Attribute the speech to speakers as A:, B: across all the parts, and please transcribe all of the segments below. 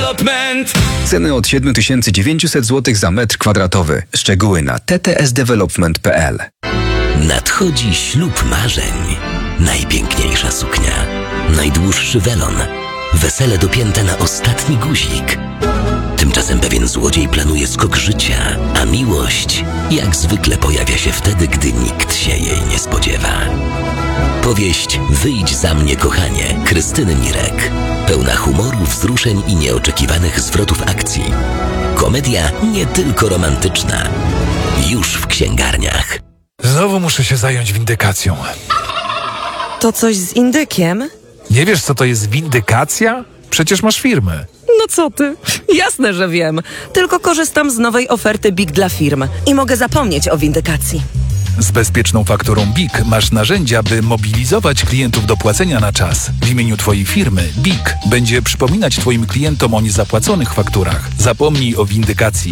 A: Development.
B: Ceny od 7900 zł za metr kwadratowy. Szczegóły na ttsdevelopment.pl.
C: Nadchodzi ślub marzeń. Najpiękniejsza suknia, najdłuższy welon, wesele dopięte na ostatni guzik. Tymczasem pewien złodziej planuje skok życia, a miłość jak zwykle pojawia się wtedy, gdy nikt się jej nie spodziewa. Powieść Wyjdź za mnie, kochanie, Krystyny Mirek. Pełna humoru, wzruszeń i nieoczekiwanych zwrotów akcji. Komedia nie tylko romantyczna. Już w księgarniach.
D: Znowu muszę się zająć windykacją.
E: To coś z indykiem?
D: Nie wiesz, co to jest windykacja? Przecież masz firmę.
E: No co ty? Jasne, że wiem. Tylko korzystam z nowej oferty BIG dla firm i mogę zapomnieć o windykacji.
D: Z bezpieczną fakturą BIG masz narzędzia, by mobilizować klientów do płacenia na czas. W imieniu Twojej firmy BIG będzie przypominać Twoim klientom o niezapłaconych fakturach. Zapomnij o windykacji.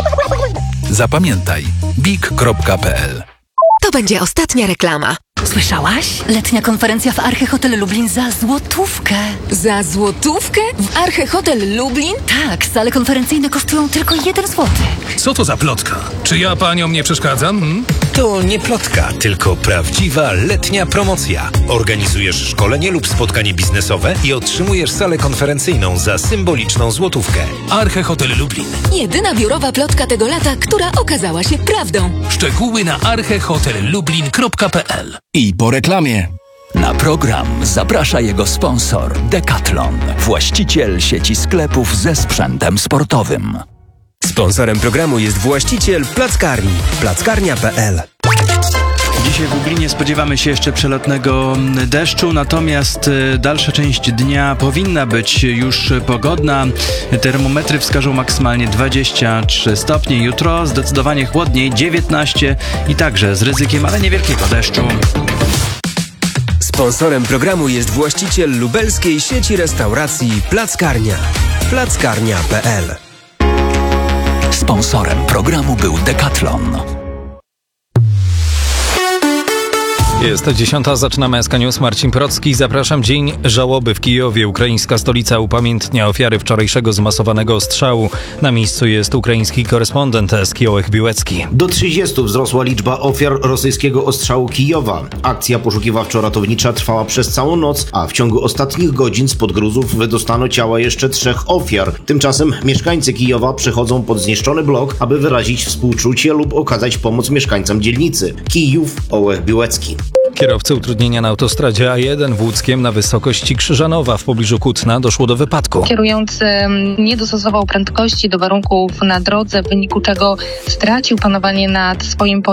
D: Zapamiętaj big.pl.
F: To będzie ostatnia reklama.
G: Słyszałaś? Letnia konferencja w Arche Hotel Lublin za złotówkę.
F: Za złotówkę? W Arche Hotel Lublin?
G: Tak, sale konferencyjne kosztują tylko 1 zł.
A: Co to za plotka? Czy ja paniom nie przeszkadzam?
H: To nie plotka, tylko prawdziwa letnia promocja. Organizujesz szkolenie lub spotkanie biznesowe i otrzymujesz salę konferencyjną za symboliczną złotówkę.
A: Arche Hotel Lublin.
F: Jedyna biurowa plotka tego lata, która okazała się prawdą.
A: Szczegóły na archehotellublin.pl.
I: I po reklamie. Na program zaprasza jego sponsor Decathlon, właściciel sieci sklepów ze sprzętem sportowym.
J: Sponsorem programu jest właściciel Plackarni. Plackarnia.pl.
K: Dzisiaj w Lublinie spodziewamy się jeszcze przelotnego deszczu, natomiast dalsza część dnia powinna być już pogodna. Termometry wskażą maksymalnie 23 stopnie. Jutro zdecydowanie chłodniej, 19 i także z ryzykiem, ale niewielkiego deszczu.
J: Sponsorem programu jest właściciel lubelskiej sieci restauracji Plackarnia. Plackarnia.pl.
I: Sponsorem programu był Decathlon.
L: Jest 10, zaczynamy SK News. Marcin Procki. Zapraszam. Dzień żałoby w Kijowie. Ukraińska stolica upamiętnia ofiary wczorajszego zmasowanego ostrzału. Na miejscu jest ukraiński korespondent SK Ołech Biłecki.
M: Do 30 wzrosła liczba ofiar rosyjskiego ostrzału Kijowa. Akcja poszukiwawczo-ratownicza trwała przez całą noc, a w ciągu ostatnich godzin spod gruzów wydostano ciała jeszcze 3 ofiar. Tymczasem mieszkańcy Kijowa przechodzą pod zniszczony blok, aby wyrazić współczucie lub okazać pomoc mieszkańcom dzielnicy. Kijów, Ołech Biłecki.
L: Kierowcy utrudnienia na autostradzie A1 w Łódzkiem na wysokości Krzyżanowa w pobliżu Kutna doszło do wypadku.
N: Kierujący nie dostosował prędkości do warunków na drodze, w wyniku czego stracił panowanie nad swoim pojazdem.